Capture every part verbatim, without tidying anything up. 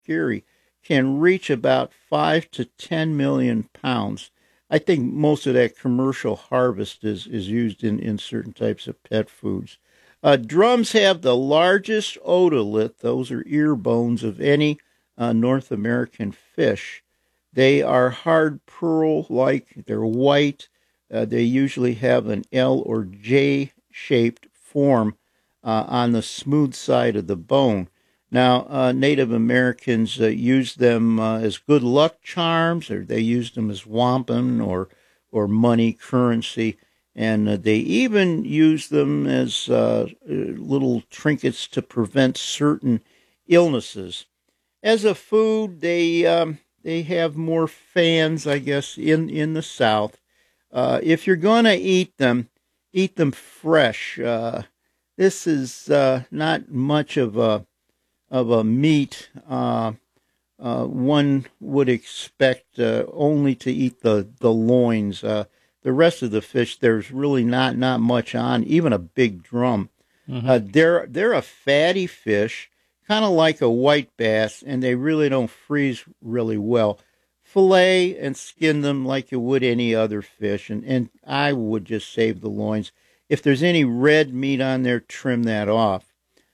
Erie can reach about five to ten million pounds. I think most of that commercial harvest is, is used in, in certain types of pet foods. Uh, drums have the largest otolith, those are ear bones, of any uh, North American fish. They are hard pearl-like, they're white. Uh, they usually have an L or J-shaped form uh, on the smooth side of the bone. Now, uh, Native Americans uh, used them uh, as good luck charms, or they used them as wampum or or money currency, and uh, they even used them as uh, little trinkets to prevent certain illnesses. As a food, they um, they have more fans, I guess, in, in the South. Uh, if you're going to eat them, eat them fresh. Uh, this is uh, not much of a of a meat. Uh, uh, one would expect uh, only to eat the the loins. Uh, the rest of the fish, there's really not not much on. Even a big drum. Mm-hmm. Uh, they're they're a fatty fish, kind of like a white bass, and they really don't freeze really well. Fillet and skin them like you would any other fish, and, and I would just save the loins. If there's any red meat on there, trim that off.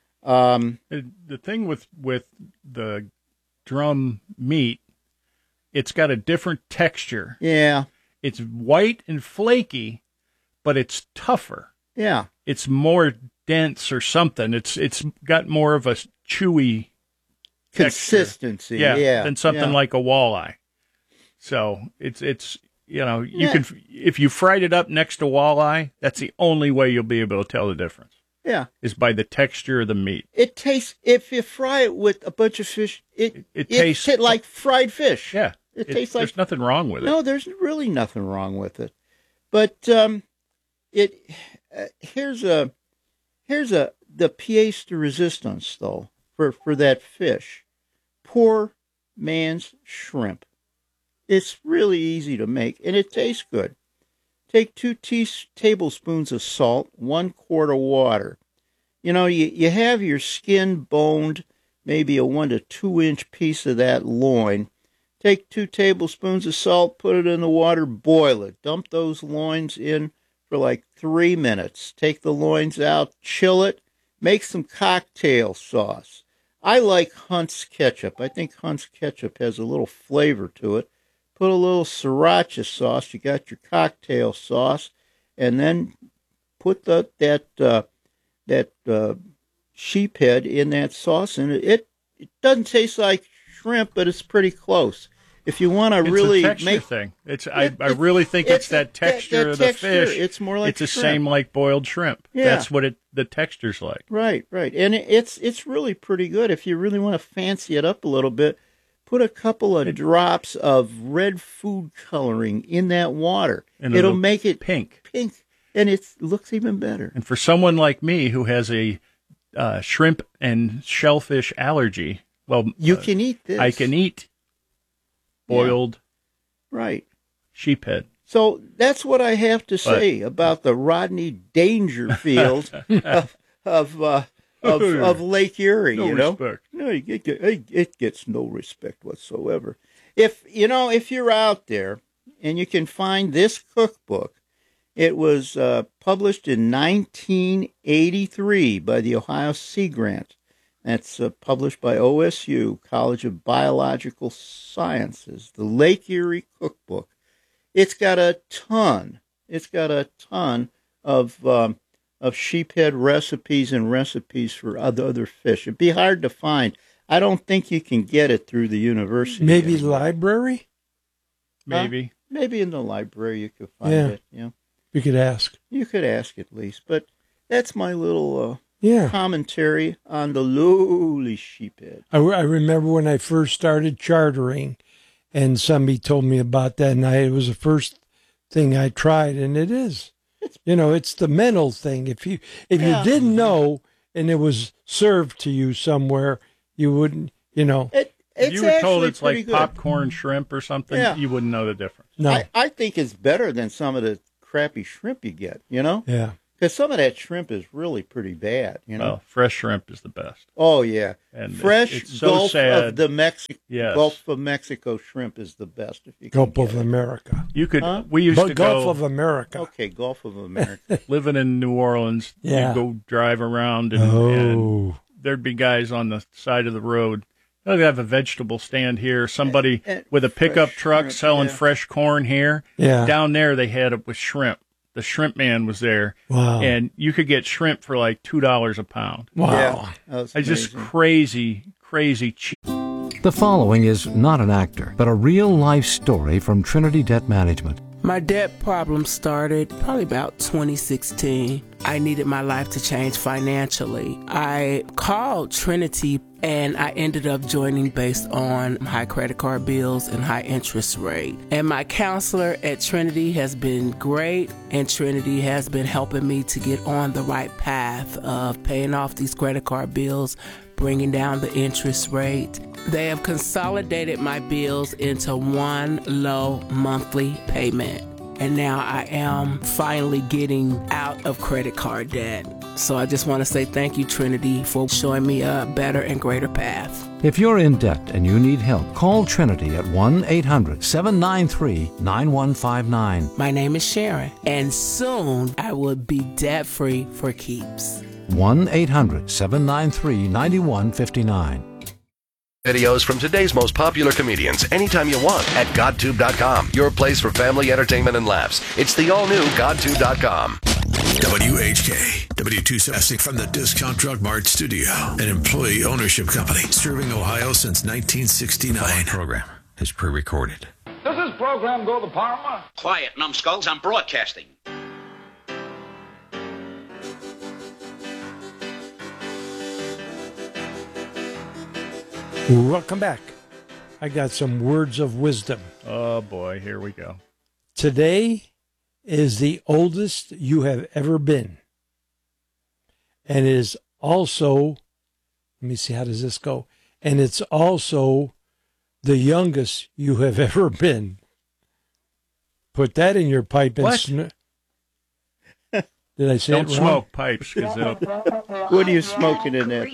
Um, the thing with, with the drum meat, it's got a different texture. Yeah. It's white and flaky, but it's tougher. Yeah. It's more dense or something. It's It's got more of a chewy consistency. Yeah, yeah. than something yeah. like a walleye. So it's, it's you know, you yeah. can, if you fried it up next to walleye, that's the only way you'll be able to tell the difference. Yeah. Is by the texture of the meat. It tastes, if you fry it with a bunch of fish, it, it, it, it tastes tastes like fried fish. Yeah. It, it tastes like. There's nothing wrong with it. No, there's really nothing wrong with it. But um, it uh, here's a, here's a, the pièce de résistance, though, for, for that fish. Poor man's shrimp. It's really easy to make, and it tastes good. Take two tea- tablespoons of salt, one quart of water. You know, you, you have your skin boned, maybe a one to two inch piece of that loin. Take two tablespoons of salt, put it in the water, boil it. Dump those loins in for like three minutes. Take the loins out, chill it, make some cocktail sauce. I like Hunt's ketchup. I think Hunt's ketchup has a little flavor to it. Put a little sriracha sauce. You got your cocktail sauce, and then put the, that uh, that uh, sheephead in that sauce, and it it doesn't taste like shrimp, but it's pretty close. If you want to really it's a texture make thing, it's I, it, I really think it's, it's that texture that, that of texture, the fish. It's more like it's the shrimp. same like boiled shrimp. Yeah. That's what it the texture's like. Right, right, and it, it's it's really pretty good. If you really want to fancy it up a little bit, put a couple of drops of red food coloring in that water. And it'll, it'll make it pink, pink, and it looks even better. And for someone like me who has a uh, shrimp and shellfish allergy, well, you uh, can eat this. I can eat boiled. Yeah. Right. Sheephead. So that's what I have to say but, about the Rodney Dangerfield of of, uh, of of Lake Erie. No you know, respect. no, it, it, it gets no respect whatsoever. If you know, if you're out there and you can find this cookbook, it was uh, published in nineteen eighty-three by the Ohio Sea Grant. That's uh, published by O S U, College of Biological Sciences, the Lake Erie Cookbook. It's got a ton, it's got a ton of um, of sheephead recipes and recipes for other, other fish. It'd be hard to find. I don't think you can get it through the university. Maybe anymore. Library? Maybe. Uh, maybe in the library you could find yeah. it. Yeah. You could ask. You could ask at least. But that's my little... Uh, Yeah. commentary on the lowly sheephead. I, I remember when I first started chartering, and somebody told me about that, and I, it was the first thing I tried, and it is. It's, you know, it's the mental thing. If you if yeah. you didn't know and it was served to you somewhere, you wouldn't, you know. It, it's if you were told it's like good. popcorn shrimp or something, yeah. you wouldn't know the difference. No. I, I think it's better than some of the crappy shrimp you get, you know? Yeah. Because some of that shrimp is really pretty bad, you know. Well, fresh shrimp is the best. Oh yeah, And fresh it's, it's so Gulf sad. of the Mexico Yes. Gulf of Mexico shrimp is the best. If you can Gulf get of it. America. You could. Huh? We used But to Gulf go of America. Okay, Gulf of America. living in New Orleans. Yeah. You'd go drive around, and, Oh. and there'd be guys on the side of the road. They'd have a vegetable stand here. Somebody And- and with a pickup fresh truck shrimp, selling yeah. fresh corn here. Yeah. Down there, they had it with shrimp. The shrimp man was there, Wow. and you could get shrimp for like two dollars a pound. Wow. Yeah, that was It's just amazing. crazy, crazy cheap. The following is not an actor, but a real-life story from Trinity Debt Management. My debt problem started probably about twenty sixteen. I needed my life to change financially. I called Trinity and I ended up joining based on high credit card bills and high interest rate. And my counselor at Trinity has been great, and Trinity has been helping me to get on the right path of paying off these credit card bills, bringing down the interest rate. They have consolidated my bills into one low monthly payment. And now I am finally getting out of credit card debt. So I just want to say thank you, Trinity, for showing me a better and greater path. If you're in debt and you need help, call Trinity at one eight hundred seven nine three nine one five nine. My name is Sharon, and soon I will be debt-free for keeps. one eight hundred seven nine three nine one five nine. Videos from today's most popular comedians anytime you want at godtube dot com. Your place for family entertainment and laughs. It's the all-new godtube dot com. W H K, W two seventy from the Discount Drug Mart Studio, an employee ownership company serving Ohio since nineteen sixty-nine. Program is pre-recorded. Does this program go to Parma? Quiet, numbskulls. I'm broadcasting. Welcome back. I got some words of wisdom. Oh boy, here we go. Today is the oldest you have ever been. And it is also, let me see, how does this go? And it's also the youngest you have ever been. Put that in your pipe and What? sn- Did I say Don't it wrong? smoke pipes, because uh, What are you smoking in that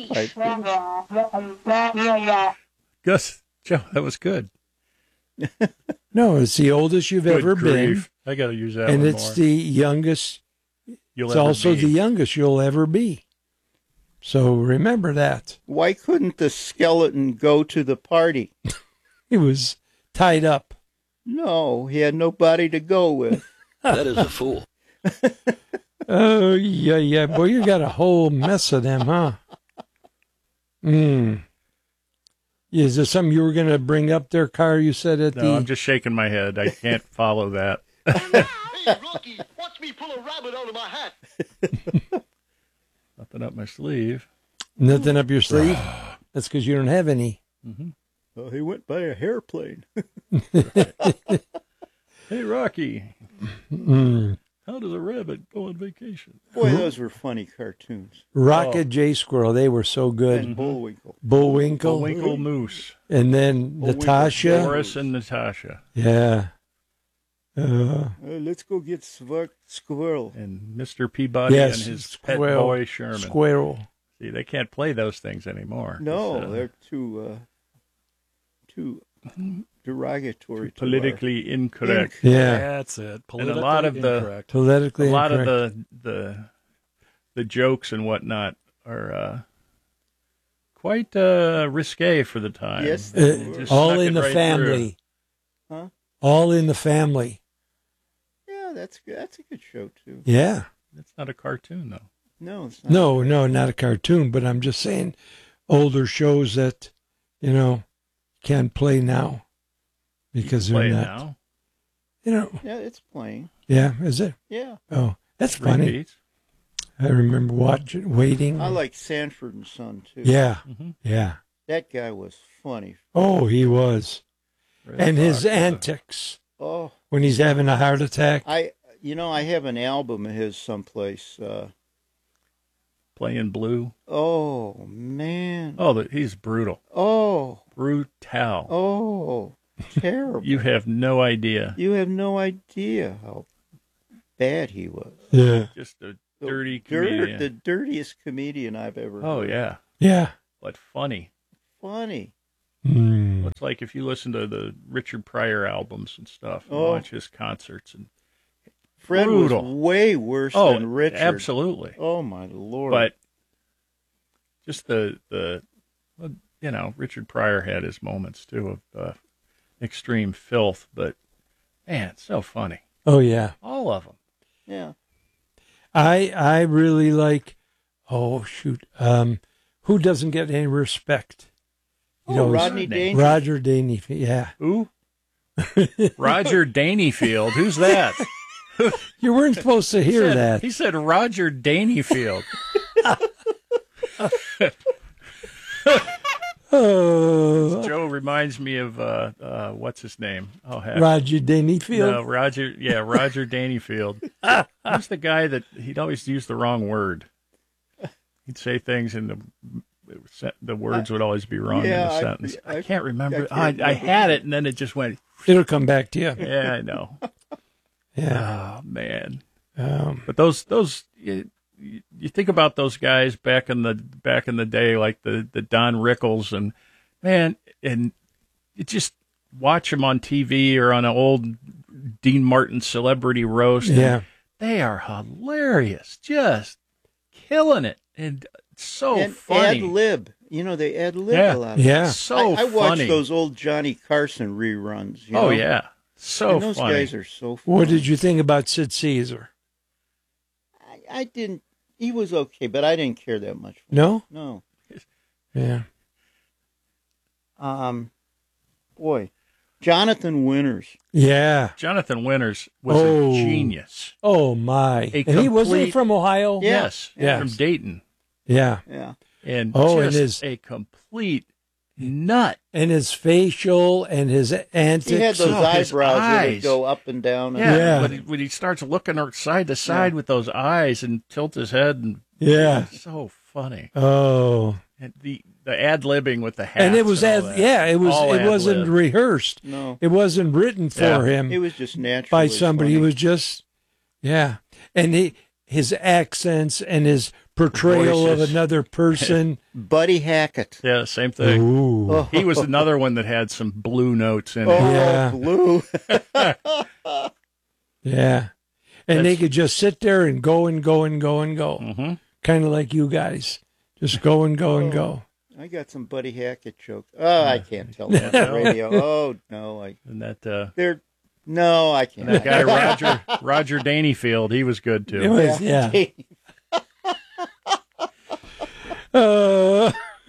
pipe? Gus, Joe, that was good. No, it's the oldest you've Good ever grief. I got to use that been. And one it's more. the youngest. You'll It's ever also be. the youngest you'll ever be. So remember that. Why couldn't the skeleton go to the party? He was tied up. No, he had nobody to go with. That is a fool. Oh, yeah, yeah. Boy, you got a whole mess of them, huh? Hmm. Is there something you were going to bring up there, Car? You said at No, the... I'm just shaking my head. I can't follow that. Hey, Rocky, watch me pull a rabbit out of my hat. Nothing up my sleeve. Nothing up your sleeve? That's because you don't have any. Mm-hmm. Well, he went by a hairplane. Hey, Rocky, Mm. how does a rabbit go on vacation? Boy, those were funny cartoons. Rocket Oh. J. Squirrel, they were so good. And Bullwinkle. Bullwinkle. Bullwinkle Moose. And then Bullwinkle. Natasha. Boris and Natasha. Yeah. Uh, Uh, let's go get Svar- Squirrel. And Mister Peabody yes. and his pet Squirrel. boy Sherman. Squirrel. See, they can't play those things anymore. No, It's, uh, they're too, uh, too derogatory. to politically incorrect. Yeah. That's it. And a lot of the incorrect. Politically a lot incorrect. of the the the jokes and whatnot are uh, quite uh, risque for the time. Yes, they Uh, were. Just all snuck in it the right family. Huh? All in the family. Yeah, that's good. That's a good show, too. Yeah. It's not a cartoon though. No, it's not. No, no, not a cartoon, but I'm just saying older shows that, you know, can't play now because they're Play it not. now. You know, Yeah, it's playing. yeah, is it? Yeah. Oh, that's funny. Repeats. I remember watching, waiting. I like Sanford and Son, too. Yeah, Mm-hmm. yeah. That guy was funny. Oh, he was. Red And his Fox, uh, antics Oh, when he's having a heart attack. I, you know, I have an album of his someplace. Uh, playing blue. oh, man. Oh, the, he's brutal. Oh, Brutal. oh, terrible. You have no idea. You have no idea how bad he was. Yeah. Just a dirty Dirt, comedian. the dirtiest comedian I've ever heard. Oh, yeah. Yeah. But funny. Funny. Mm. It's like if you listen to the Richard Pryor albums and stuff and Oh. watch his concerts. and Fred brutal. was way worse oh, than Richard. absolutely. Oh, my Lord. But just the, the, well, you know, Richard Pryor had his moments, too, of uh, extreme filth. But, man, it's so funny. Oh, yeah. All of them. Yeah. I I really like, oh, shoot, um, who doesn't get any respect? You Oh, know, Rodney Dangerfield. Roger Dangerfield, yeah. Who? Roger Dangerfield. Who's that? You weren't supposed to hear he said, that. He said Roger Dangerfield. Oh, Joe reminds me of, uh, uh, what's his name? Oh, heck. Roger Dangerfield. No, Roger, yeah, Roger Dangerfield. He's the guy that he'd always use the wrong word. He'd say things and the the words would always be wrong Yeah, in the I- sentence. I, I- can't remember. I I, can't I, remember. had it, and then it just went, It'll come back to you. yeah, I know. Yeah. Oh, man. Um, But those, those you, you think about those guys back in the back in the day, like the, the Don Rickles, and, man, and you just watch them on T V or on an old Dean Martin celebrity roast. and Yeah. They are hilarious, just killing it, and so and funny. ad lib. You know, they ad lib Yeah. a lot. Yeah. So I, I watch funny. those old Johnny Carson reruns. You oh know? yeah, so and those funny. guys are so funny. what did you think about Sid Caesar? I, I didn't. He was okay, but I didn't care that much. For No? him. No. Yeah. Um, boy, Jonathan Winters. Yeah. Jonathan Winters was Oh. a genius. Oh, my. A and he wasn't complete- from Ohio? Yeah. Yes, Yeah. from Dayton, Yeah. Yeah. and Oh, and just his- a complete nut. And his facial and his antics. He had those Oh, his eyebrows that would eyes. go up and down. And Yeah, Yeah. When, he, when he starts looking side to side Yeah. with those eyes and tilt his head, and Yeah. so funny. Oh. And the the ad libbing with the hats, And it was, all ad, that. yeah, it was, All it wasn't ad-lib. rehearsed. No. It wasn't written for Yeah. him It was just natural. by somebody. Funny. It was just, yeah. And he, his accents and his portrayal of Voices. another person. Buddy Hackett. Yeah, same thing. Ooh. Oh, He was another one that had some blue notes in oh it. Yeah. blue. Yeah. And they That's- could just sit there and go and go and go and go. Mm-hmm. Kind of like you guys. Just go and go and go. I got some Buddy Hackett jokes. Oh, I can't tell that on the radio. Oh no, I And that uh, they're no, I can't. that guy Roger Roger Daneyfield, he was good It too. was, yeah. Uh,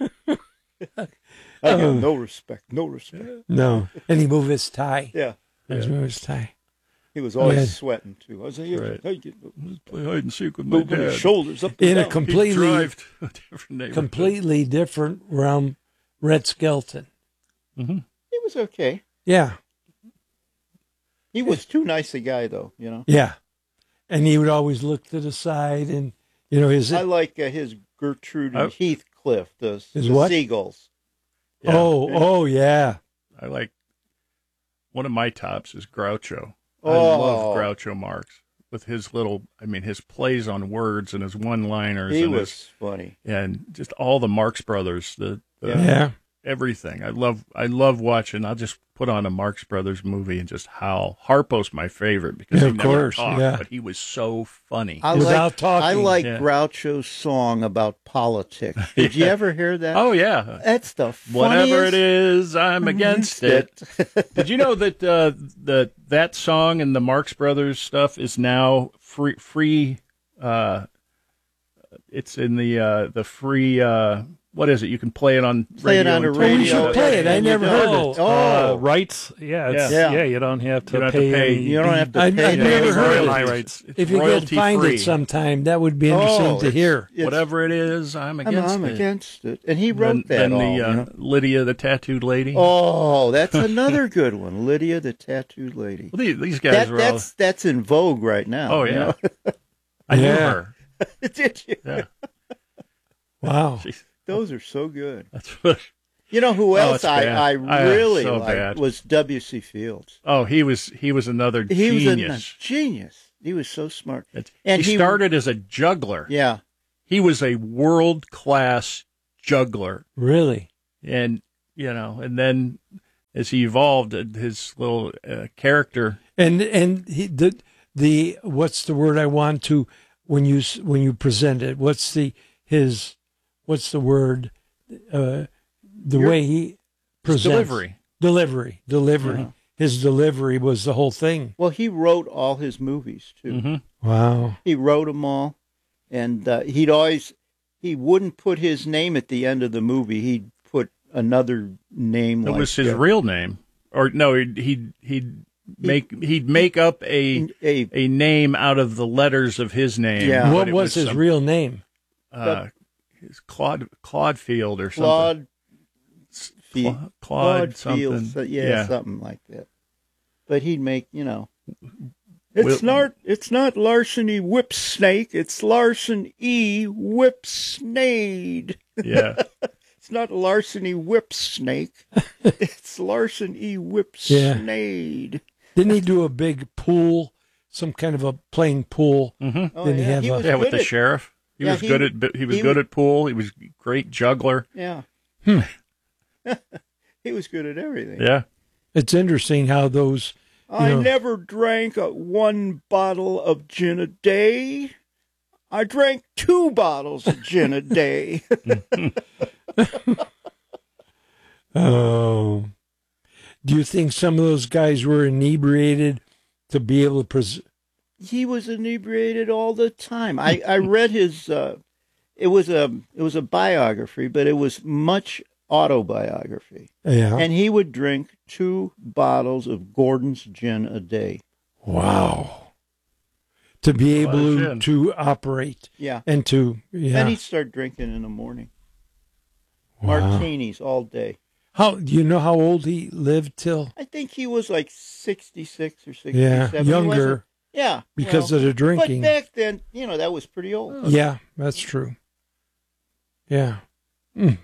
I got no respect, no respect. no. And he moved his tie. Yeah, He moved his tie. he was always Yeah. sweating too. I was like, Right. hey, get, Play hide and seek with my moving his dad. shoulders up and In a down. com- He completely- drive to a different neighborhood. Completely different from Red Skelton. Mm-hmm. He was okay. Yeah. He was too nice a guy, though. You know. Yeah. And he would always look to the side and, you know, his. I like uh, his Gertrude and Oh. Heathcliff, the, His the what? seagulls. Yeah. Oh, oh, yeah. I like one of my tops is Groucho. I Oh. love Groucho Marx with his little, I mean, his plays on words and his one-liners. He and was his, funny. and just all the Marx Brothers, the, the Yeah. everything. I love, I love watching. I'll just put on a Marx Brothers movie and just howl. Harpo's my favorite because Yeah, he of never course, talked, yeah. but he was so funny. I Without like, talking. I like Yeah. Groucho's song about politics. Did you ever hear that? Oh yeah, That's the funniest. whatever it is, I'm against it. Did you know that uh, the that song and the Marx Brothers stuff is now free? Free. Uh, it's in the uh, the free. Uh, what is it? You can play it on Play it radio on the and radio. We T V. should play it. I And you never don't- heard it. Oh, Uh, rights, yeah, it's, Yeah. yeah, You don't have to You don't have to pay. pay- any- You don't have to I- pay. I any never heard royalties. it. My rights. It's If you could royalty find free. it sometime, that would be interesting Oh, to it's- hear. it's- Whatever it is, I'm I'm, against I'm it. against it. And he wrote then, that then all, the you uh, know? Lydia, the tattooed lady. Oh, that's another good one. Lydia, the tattooed lady. Well, these, these guys That, were all. that's that's in vogue right now. Oh you yeah, know? I knew Yeah. her. Did you? Yeah, Wow. She's- Those are so good. that's what. You know who Oh, else it's I, bad. I I- really so liked bad. was W C Fields. Oh, he was he was another He was a genius. genius. he was so smart. It's, And he, he- started as a juggler. Yeah. He was a world class juggler, Really? and you know, and then as he evolved, his little uh, character. And and he, the the what's the word I want to when you s- when you present it? What's the his what's the word? Uh, the Your- way he presents delivery. delivery, delivery. Yeah. His delivery was the whole thing. Well, he wrote all his movies too. Mm-hmm. Wow. He wrote them all, and uh, he'd always he wouldn't put his name at the end of the movie. He'd put another name. It like, was his uh, real name, or no, he'd he'd, he'd make he'd make up a, a a name out of the letters of his name. Yeah. but What it was his some- real name? Uh, his Claude Claude Field or something. Claude. Fe- Claude, Claude something. Field, so- yeah, Yeah. something like that. But he'd make, you know, it's Will- not it's not larceny whip snake, it's larceny whip snade. Yeah. It's not larceny whip snake, it's larceny whip Yeah. snade. Didn't he do a big pool, some kind of a playing pool? Mm-hmm. Oh, Didn't he yeah, have he a- was Yeah, with good the at- sheriff. He Yeah, was he- good at he was he good was- at pool. He was a great juggler. Yeah. Hmm. He was good at everything. Yeah. It's interesting how those. You I know, never drank a, one bottle of gin a day. I drank two bottles of gin a day. Oh. Do you think some of those guys were inebriated to be able to pres- He was inebriated all the time. I, I read his. Uh, it was a it was a biography, but it was much autobiography. Yeah. And he would drink two bottles of Gordon's gin a day. Wow. To be A lot of able gin. to operate Yeah. and to yeah. Then he'd start drinking in the morning. Wow. Martinis all day. How do you know how old he lived till? I think he was like sixty-six or sixty-seven. Yeah, He wasn't- younger. Yeah. because well, of the drinking. But back then, you know, that was pretty old. Yeah, that's true. Yeah. Mm.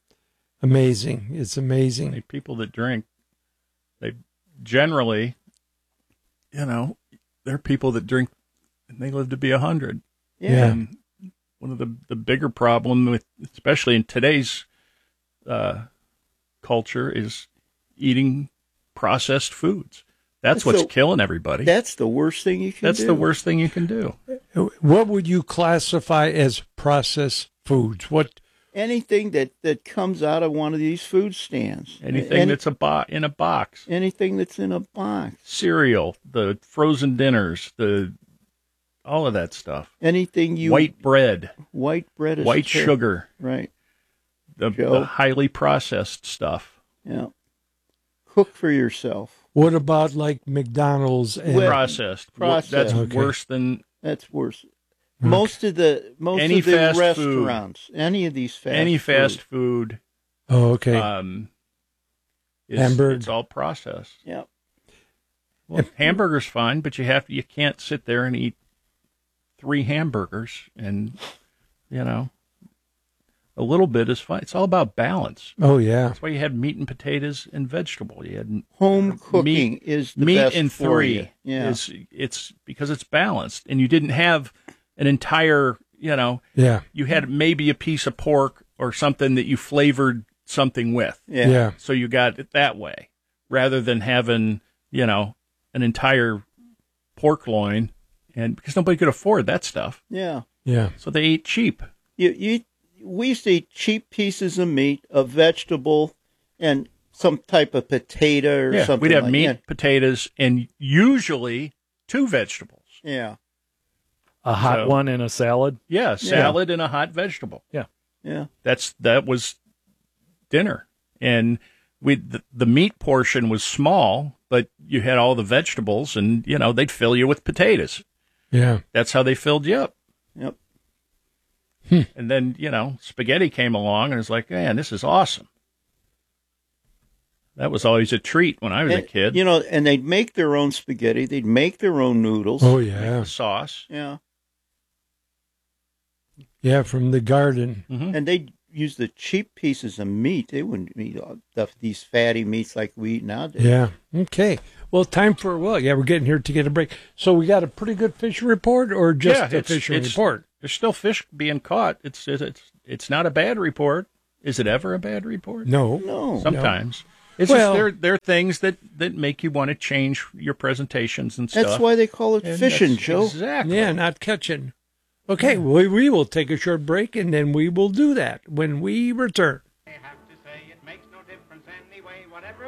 Amazing. It's amazing. The people that drink, they generally, you know, they're people that drink and they live to be a hundred. Yeah. And one of the the bigger problem with, especially in today's uh, culture, is eating processed foods. That's what's So, killing everybody. That's the worst thing you can That's do. the worst thing you can do. What would you classify as processed foods? What? Anything that, that comes out of one of these food stands. Anything Any- that's a bo- in a box. anything that's in a box. Cereal, the frozen dinners, the all of that stuff. Anything you White bread, white bread is white ter- sugar, Right. the, Joe? the highly processed stuff. Yeah. Cook for yourself. What about like McDonald's and Well, Processed. processed. That's Okay. worse than That's worse. Most of the most Any of the fast restaurants, any of these fast any fast food. food. oh, okay. Um, is, Hamburg. It's all processed. Yeah. Well, hamburgers fine, but you have to, you can't sit there and eat three hamburgers, and you know, a little bit is fine. It's all about balance. oh yeah. That's why you had meat and potatoes and vegetable. You had Home cooking meat, is the meat best and for three. you. Yeah. Is, it's because it's balanced, and you didn't have an entire. You know, Yeah. you had maybe a piece of pork or something that you flavored something with. yeah. Yeah. So you got it that way, rather than having, you know, an entire pork loin, and because nobody could afford that stuff, Yeah. Yeah. so they ate cheap. You you we used to eat cheap pieces of meat, a vegetable, and some type of potato or Yeah, something. we'd have like meat, that. potatoes, and usually two vegetables. Yeah. A hot So- one in a salad. Yeah, salad and a hot vegetable. Yeah. Yeah. That's that was dinner, and we the, the meat portion was small, but you had all the vegetables, and you know they'd fill you with potatoes. Yeah. That's how they filled you up. Yep. And then, you know, spaghetti came along and it's like, man, this is awesome. That was always a treat when I was And, a kid. You know, and they'd make their own spaghetti. They'd make their own noodles. Oh Make yeah. the sauce. Yeah. Yeah. From the garden. Mhm. And they use the cheap pieces of meat. They wouldn't eat all the, these fatty meats like we eat nowadays. Yeah. Okay. Well, time for, well, yeah, we're getting here to get a break. So we got a pretty good fishing report or just yeah, a it's, fishing it's, report? There's still fish being caught. It's, it's, it's not a bad report. Is it ever a bad report? No. No. Sometimes. No. It's well, just there, there are things that, that make you want to change your presentations and stuff. That's why they call it and fishing, Joe. Exactly. Yeah, not catching. Okay, yeah. we, we will take a short break, and then we will do that when we return.